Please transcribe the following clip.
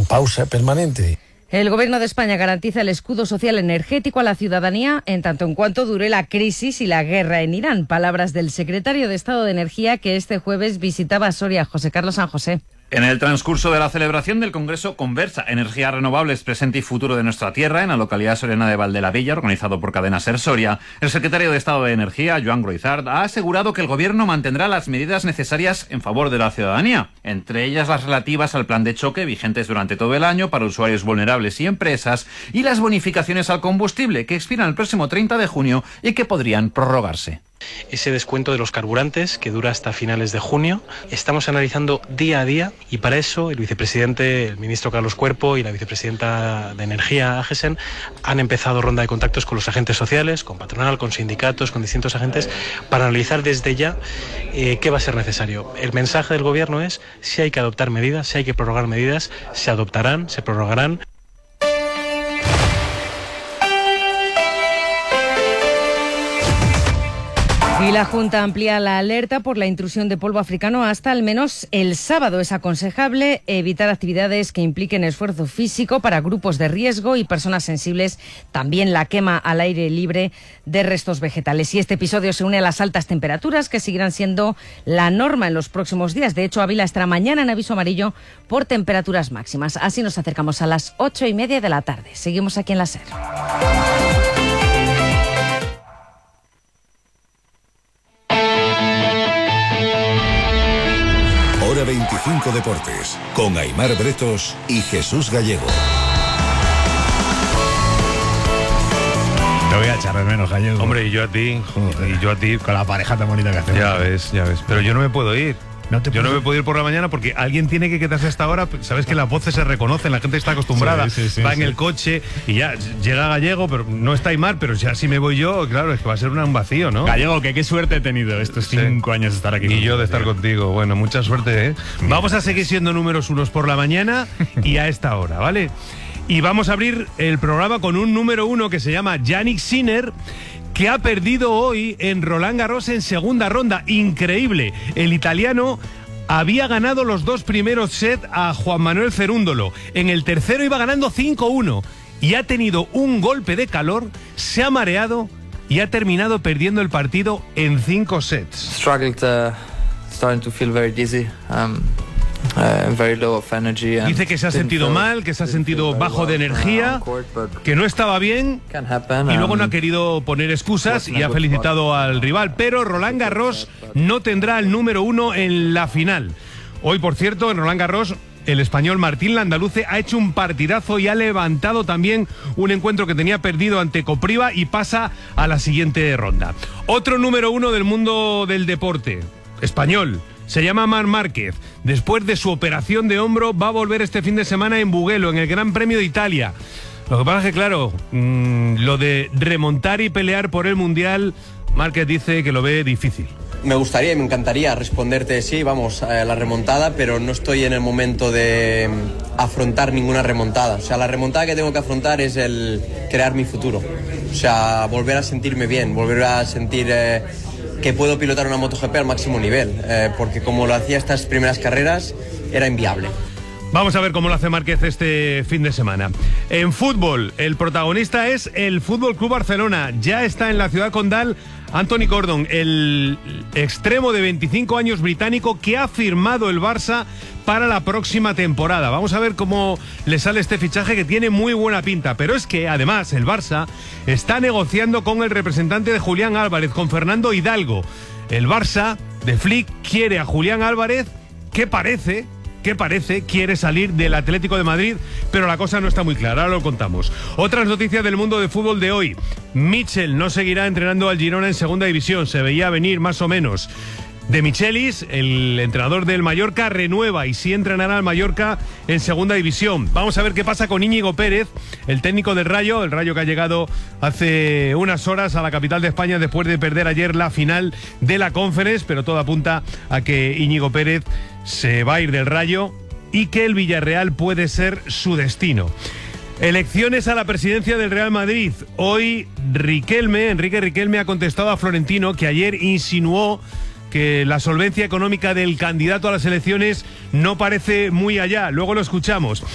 pausa permanente. El Gobierno de España garantiza el escudo social energético a la ciudadanía en tanto en cuanto dure la crisis y la guerra en Irán. Palabras del secretario de Estado de Energía que este jueves visitaba Soria, José Carlos San José. En el transcurso de la celebración del Congreso Conversa, Energías Renovables, Presente y Futuro de Nuestra Tierra, en la localidad soriana de Valdelavilla, organizado por Cadena Ser Soria, el secretario de Estado de Energía, Joan Groizard, ha asegurado que el Gobierno mantendrá las medidas necesarias en favor de la ciudadanía, entre ellas las relativas al plan de choque vigentes durante todo el año para usuarios vulnerables y empresas, y las bonificaciones al combustible, que expiran el próximo 30 de junio y que podrían prorrogarse. Ese descuento de los carburantes que dura hasta finales de junio. Estamos analizando día a día y para eso el vicepresidente, el ministro Carlos Cuerpo y la vicepresidenta de Energía, Agesen, han empezado ronda de contactos con los agentes sociales, con patronal, con sindicatos, con distintos agentes, para analizar desde ya qué va a ser necesario. El mensaje del Gobierno es: si hay que adoptar medidas, si hay que prorrogar medidas, se adoptarán, se prorrogarán. Y la Junta amplía la alerta por la intrusión de polvo africano hasta al menos el sábado. Es aconsejable evitar actividades que impliquen esfuerzo físico para grupos de riesgo y personas sensibles. También la quema al aire libre de restos vegetales. Y este episodio se une a las altas temperaturas que seguirán siendo la norma en los próximos días. De hecho, Ávila estará mañana en aviso amarillo por temperaturas máximas. Así nos acercamos a las 8:30 de la tarde. Seguimos aquí en la SER. Hora 25 Deportes, con Aimar Bretos y Jesús Gallego. Te voy a echar de menos, Gallego. Hombre, y yo a ti. Joder. Y yo a ti. Con la pareja tan bonita que hacemos. Ya ves. Pero yo no me puedo ir. Yo no me puedo ir por la mañana porque alguien tiene que quedarse hasta ahora. Sabes que las voces se reconocen, la gente está acostumbrada. Sí, va en el coche y ya llega Gallego, pero no está Aimar, pero ya si me voy yo, claro, es que va a ser un vacío, ¿no? Gallego, que qué suerte he tenido estos 5 años de estar aquí. Y yo de estar contigo. Bueno, mucha suerte, ¿eh? Vamos a seguir siendo números unos por la mañana y a esta hora, ¿vale? Y vamos a abrir el programa con un número uno que se llama Jannik Sinner, que ha perdido hoy en Roland Garros en segunda ronda. Increíble. El italiano había ganado los 2 primeros sets a Juan Manuel Cerúndolo. En el tercero iba ganando 5-1 y ha tenido un golpe de calor, se ha mareado y ha terminado perdiendo el partido en 5 sets. Starting to feel very dizzy. Very low of energy. Dice que se ha sentido mal, que se ha sentido bajo de energía, que no estaba bien y luego no ha querido poner excusas y ha felicitado al rival. Pero Roland Garros no tendrá el número uno en la final. Hoy, por cierto, en Roland Garros, el español Martín Landaluce ha hecho un partidazo y ha levantado también un encuentro que tenía perdido ante Kopriva y pasa a la siguiente ronda. Otro número uno del mundo del deporte, español. Se llama Marc Márquez. Después de su operación de hombro, va a volver este fin de semana en Mugello, en el Gran Premio de Italia. Lo que pasa es que, claro, lo de remontar y pelear por el Mundial, Márquez dice que lo ve difícil. Me gustaría y me encantaría responderte sí, vamos, a la remontada, pero no estoy en el momento de afrontar ninguna remontada. O sea, la remontada que tengo que afrontar es el crear mi futuro. O sea, volver a sentirme bien, volver a sentir que puedo pilotar una MotoGP al máximo nivel, porque como lo hacía estas primeras carreras, era inviable. Vamos a ver cómo lo hace Márquez este fin de semana. En fútbol, el protagonista es el Fútbol Club Barcelona. Ya está en la ciudad condal Anthony Gordon, el extremo de 25 años británico que ha firmado el Barça para la próxima temporada. Vamos a ver cómo le sale este fichaje que tiene muy buena pinta. Pero es que, además, el Barça está negociando con el representante de Julián Álvarez, con Fernando Hidalgo. El Barça de Flick quiere a Julián Álvarez, que parece quiere salir del Atlético de Madrid, pero la cosa no está muy clara, ahora lo contamos. Otras noticias del mundo de fútbol de hoy. Mitchell no seguirá entrenando al Girona en segunda división, se veía venir más o menos. De Michelis, el entrenador del Mallorca, renueva y sí entrenará al Mallorca en segunda división. Vamos a ver qué pasa con Íñigo Pérez, el técnico del Rayo, el Rayo que ha llegado hace unas horas a la capital de España después de perder ayer la final de la Conference, pero todo apunta a que Íñigo Pérez se va a ir del Rayo y que el Villarreal puede ser su destino. Elecciones a la presidencia del Real Madrid. Hoy Enrique Riquelme ha contestado a Florentino, que ayer insinuó que la solvencia económica del candidato a las elecciones no parece muy allá. Luego lo escuchamos.